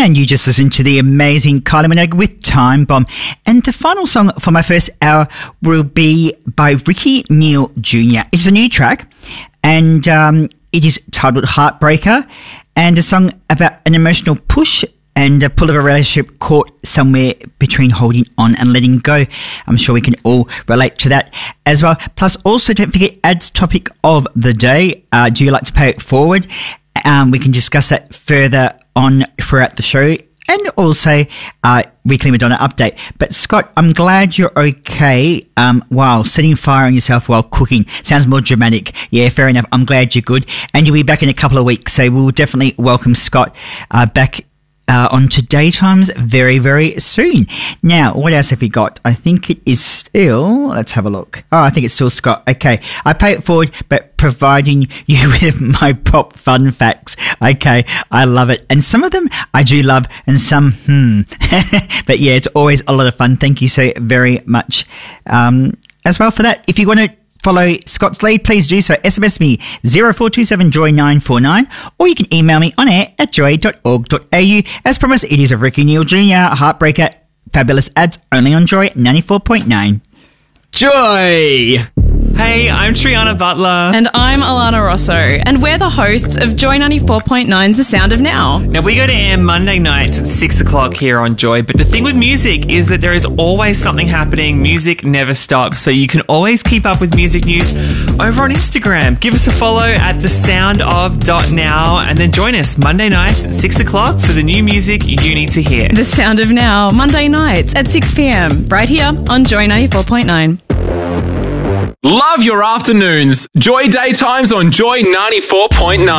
And you just listened to the amazing Kylie Minogue with Time Bomb. And the final song for my first hour will be by Ricky Neal Jr. It's a new track, and it is titled Heartbreaker, and a song about an emotional push and a pull of a relationship caught somewhere between holding on and letting go. I'm sure we can all relate to that as well. Plus, also don't forget Ad's topic of the day. Do you like to pay it forward? We can discuss that further on throughout the show, and also weekly Madonna update. But Scott, I'm glad you're okay while setting fire on yourself while cooking. Sounds more dramatic. Yeah, fair enough. I'm glad you're good, and you'll be back in a couple of weeks, so we'll definitely welcome Scott back onto Daytimes very, very soon. Now, what else have we got? I think it is still, let's have a look. Oh, I think it's still Scott. Okay. I pay it forward, but providing you with my pop fun facts. Okay. I love it. And some of them I do love, and some, but yeah, it's always a lot of fun. Thank you so very much as well for that. If you want to follow Scott's lead, please do so. SMS me 0427joy949, or you can email me on air at joy.org.au. As promised, it is a Ricky Neal Jr. Heartbreaker. Fabulous ads only on Joy 94.9. Joy! Hey, I'm Triana Butler. And I'm Alana Rosso. And we're the hosts of Joy 94.9's The Sound of Now. Now, we go to air Monday nights at 6 o'clock here on Joy. But the thing with music is that there is always something happening. Music never stops. So you can always keep up with music news over on Instagram. Give us a follow at thesoundof.now, and then join us Monday nights at 6 o'clock for the new music you need to hear. The Sound of Now, Monday nights at 6 p.m. right here on Joy 94.9. Love your afternoons. Joy Daytimes on Joy 94.9.